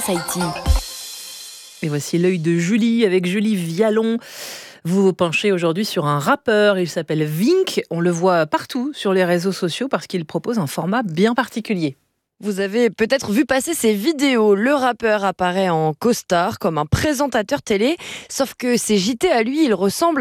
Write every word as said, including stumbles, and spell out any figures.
S Haïti. Et voici l'œil de Julie avec Julie Vialon. Vous vous penchez aujourd'hui sur un rappeur, il s'appelle Vink. On le voit partout sur les réseaux sociaux parce qu'il propose un format bien particulier. Vous avez peut-être vu passer ces vidéos. Le rappeur apparaît en costard comme un présentateur télé, sauf que ses J T à lui, il ressemble